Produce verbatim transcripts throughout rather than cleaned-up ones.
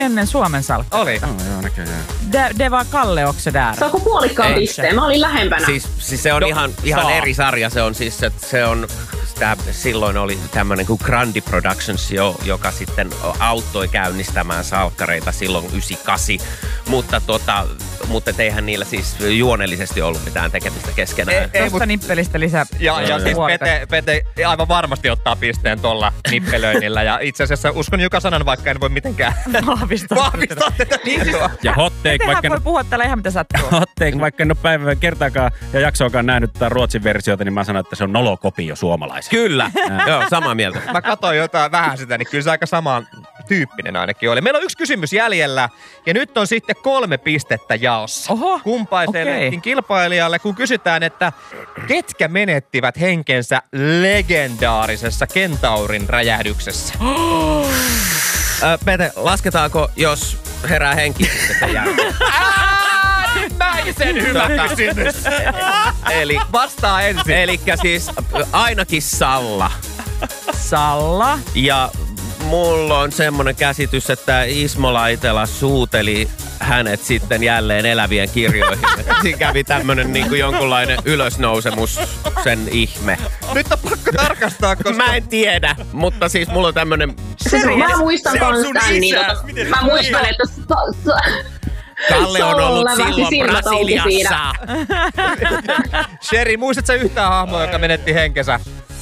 ennen Suomen salkkareita. Oli. Oh, joo, näköjään. Det, det var Kalle också där. Saako puolikkaan pisteen? Mä olin lähempänä. Siis, siis se on No, ihan, ihan saa. eri sarja. Se on siis, että se on, sitä, silloin oli tämmöinen kuin Grandi Productions, jo, joka sitten auttoi käynnistämään salkkareita silloin yhdeksänkymmentäkahdeksan. Mutta, tota, mutta eihän niillä siis juonellisesti ollut mitään tekemistä keskenään. Ei, Tuosta nippelistä lisää. Ja, ja siis puolta. Pete, Pete aivan varmasti ottaa pisteen tuolla nippelöinnillä. Ja itse asiassa uskon joka sanan, vaikka en voi mitenkään Vahvistaa. vahvistaa tätä tietoa. Ja hot take, Tehän vaikka, voi puhua täällä ihan mitä sattuu. hot take, vaikka en ole päivän kertaakaan ja jaksoakaan nähnyt tätä Ruotsin versiota, niin mä sanon, että se on nolokopio suomalaisesta. Kyllä, joo, samaa mieltä. Mä katsoin jotain vähän sitä, niin kyllä se aika saman tyyppinen ainakin oli. Meillä on yksi kysymys jäljellä ja nyt on sitten kolme pistettä jaossa. Oho, Kumpaisellekin okei. kilpailijalle, kun kysytään, että ketkä menettivät henkensä legendaarisessa Kentaurin räjähdyksessä? Ö, Pete, lasketaanko, jos herää henki sitten sen jälkeen? Äärimmäisen hyvä kysymys. Eli Vastaa ensin. elikkä siis ainakin Salla. Salla. Ja mulla on semmoinen käsitys, että Ismo Laitela suuteli hänet sitten jälleen elävien kirjoihin. Siinä kävi tämmönen niin kuin jonkunlainen ylösnousemus, sen ihme. Nyt on pakko tarkastaa, koska... Mä en tiedä, mutta siis mulla on tämmönen... Siis mä muistan se on kans sun tän, niin isä. tota, Miten mä se muistan, voi että sa, sa, Kalle on ollut Salla lävähti silloin silmät auki Brasiliassa. Sherry, muistatko sä yhtään hahmoa, joka menetti henkensä?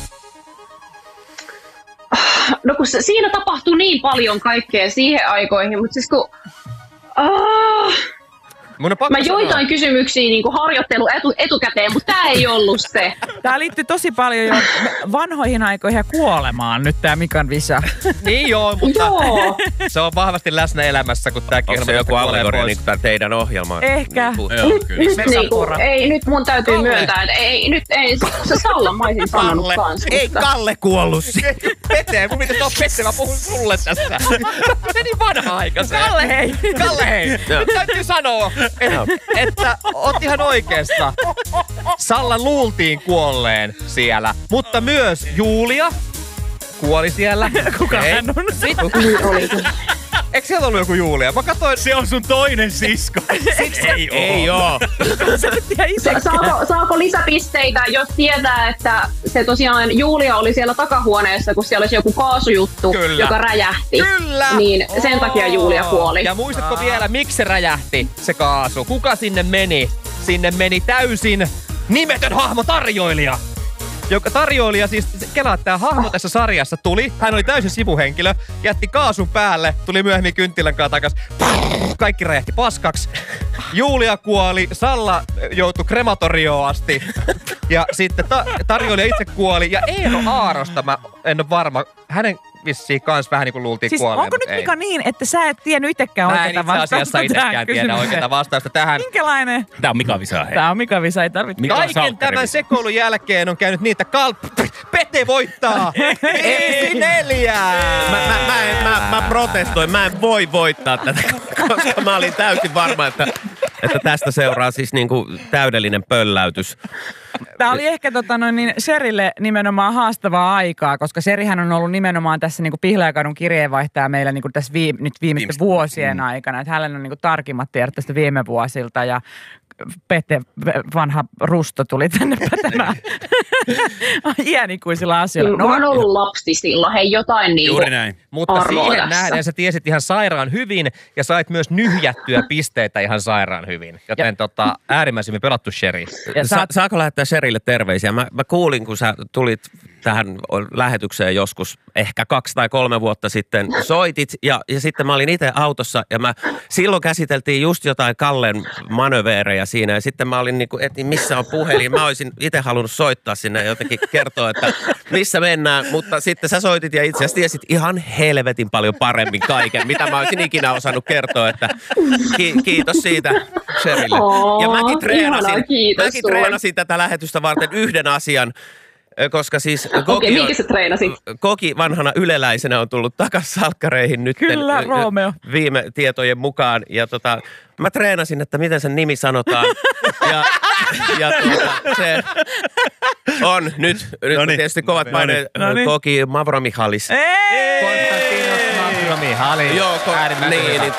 no kun se, siinä tapahtui niin paljon kaikkea siihen aikoihin, mutta siis kun... Ah, Mun on pakko mä sanoa. joitain kysymyksiä niin kuin harjoittelu etu, etukäteen, mutta tää ei ollut se. Tää liittyy tosi paljon jo vanhoihin aikoihin ja kuolemaan nyt tää Mikan visa. Niin joo, mutta Joo. se on vahvasti läsnä elämässä, kun tääkin Onko se joku allegoria niin kuin tää teidän ohjelma? Ehkä. Niin, Joo, Nyt, kyllä. nyt Metsän niinku, pora. ei, nyt mun täytyy Kalle. myöntää, että ei, nyt ei, se Sallan mä olisin sanonut Kalle, kans. ei mutta- Kalle kuollut siihen. Pete, mun pitäisi olla Pete, mä puhun sulle tästä. Se niin vanha-aikaisen. Kalle hei! Kalle hei! Joo. Nyt täytyy sanoa, et, että oot ihan oikeassa. Salla luultiin kuolleen siellä, mutta myös Julia kuoli siellä. Kuka Ei. hän on? Niin olikin. Eikö siellä ollut joku Julia? Mä katsoin, Se on sun toinen sisko. Ei oo. Ei oo. Se nyt tiedä itse. Sa- Saako, saako lisäpisteitä, jos tietää, että se tosiaan Julia oli siellä takahuoneessa, kun siellä olisi joku kaasujuttu, Kyllä. joka räjähti. Kyllä! Niin sen takia Julia kuoli. Ja muistatko vielä, miksi se räjähti, se kaasu? Kuka sinne meni? Sinne meni täysin nimetön hahmo tarjoilija. Joka tarjoilija siis, kelaa, että tämä hahmo tässä sarjassa tuli, hän oli täysin sivuhenkilö, jätti kaasun päälle, tuli myöhemmin kynttilän kanssa takas, kaikki räjähti paskaksi. Julia kuoli, Salla joutui krematorioon asti ja sitten ta- tarjoilija itse kuoli ja Eero Aarosta mä en ole varma, hänen vissiin kans vähän niin kuin luultiin Siis kuolleen, onko mutta nyt ei. Mika niin, että sä et tiennyt itsekään Mä en oikeata itse asiassa vastausta itsekään tähän tiedä kysymykseen? oikeata vastausta tähän. Minkälainen? Tää on Mika Visa, hei. Tää on Mika Visa, ei tarvitse. Mika Kaiken Salkkari tämän Visa. sekoilun jälkeen on käynyt niin, että Kal... Pete voittaa! Viisi neljää! Mä, mä, mä, en, mä, mä protestoin, mä en voi voittaa tätä, koska mä olin täysin varma, että, että tästä seuraa siis niinku täydellinen pölläytys. Tämä oli ehkä tota, noin, niin Sherille nimenomaan haastavaa aikaa, koska Sherihän on ollut nimenomaan tässä niin kuin Pihlajakadun kirjeenvaihtaja meillä niin kuin tässä vii, nyt viimeisten Viimeistä. vuosien Mm. aikana. Että hänellä on niin kuin tarkimmat tiedot tästä viime vuosilta ja Pete, vanha rusto, tuli tänne pätemään iänikuisilla asioilla. No, mä oon ollut lapsi silloin, hei jotain niin Juuri näin. Mutta arvoa siihen tässä. nähden sä tiesit ihan sairaan hyvin ja sait myös nyhjättyä pisteitä ihan sairaan hyvin. Joten tota, äärimmäisemmin pelattu Sherry. Ja Sa- sä oot- saako lähettää Sherille terveisiä? Mä, mä kuulin, kun sä tulit tähän lähetykseen joskus ehkä kaksi tai kolme vuotta sitten, soitit ja, ja sitten mä olin itse autossa ja mä silloin käsiteltiin just jotain Kallen manöveerejä siinä ja sitten mä olin niin kuin, että missä on puhelin. Mä olisin itse halunnut soittaa sinne ja jotenkin kertoa, että missä mennään, mutta sitten sä soitit ja itse asiassa tiesit ihan helvetin paljon paremmin kaiken, mitä mä olisin ikinä osannut kertoa, että ki- kiitos siitä Sherille. Oo, Ja mäkin treenasin, ihanaa, kiitos mäkin sulle. treenasin tätä lähetystä varten yhden asian, koska siis Koki, Okei, on, minkä sä treenasit? Koki vanhana yleläisenä on tullut takas salkkareihin nyt Kyllä, Romeo. viime tietojen mukaan. Ja tota, mä treenasin, että miten sen nimi sanotaan. Ja, ja tuota, se on nyt, nyt Noniin. tietysti kovat paineet Noniin. Koki Mavromichalis. Ei! Konstantinos Mavromichalis. Kiva Miha, oli Joo, ko- äärimmäisen niin, hyvä. niin